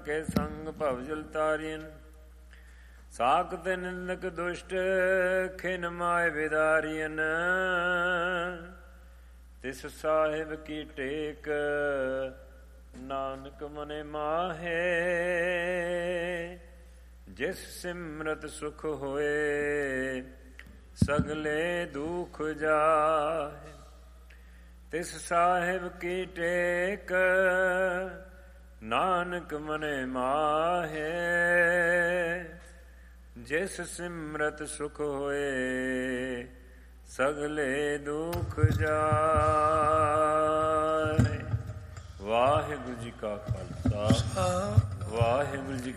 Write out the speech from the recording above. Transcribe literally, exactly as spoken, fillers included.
ਕੇ ਸੰਗ ਭਵਜਲ ਤਾਰੀਨ। ਸਾਖਤ ਨਿੰਦਕ ਦੁਸ਼ਟ ਖਿਨ ਮਾਏ ਵਿਦਾਰੀਨ। ਤਿਸ ਸਾਹਿਬ ਕੀ ਟੇਕ ਨਾਨਕ ਮਨੇ ਮਾਹੇ। ਜਿਸ ਸਿਮਰਤ ਸੁਖ ਹੋਏ ਸਗਲੇ ਦੁਖ ਜਾਏ। ਤਿਸ ਸਾਹਿਬ ਕੀ ਟੇਕ ਨਾਨਕ ਮਨੇ ਮਾਹੇ। ਜਿਸ ਸਿਮਰਤ ਸੁਖ ਹੋਏ ਸਗਲੇ ਦੁਖ ਜਾਏ। ਵਾਹਿਗੁਰੂ ਜੀ ਕਾ ਖਾਲਸਾ ਵਾਹਿਗੁਰੂ ਜੀ